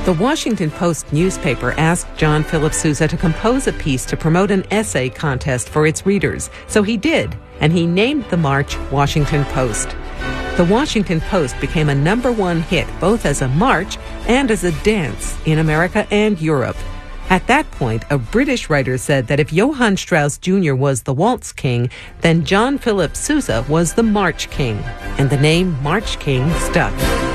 The Washington Post newspaper asked John Philip Sousa to compose a piece to promote an essay contest for its readers. So he did, and he named the march Washington Post. The Washington Post became a #1 hit both as a march and as a dance in America and Europe. At that point, a British writer said that if Johann Strauss Jr. was the waltz king, then John Philip Sousa was the march king. And the name March King stuck.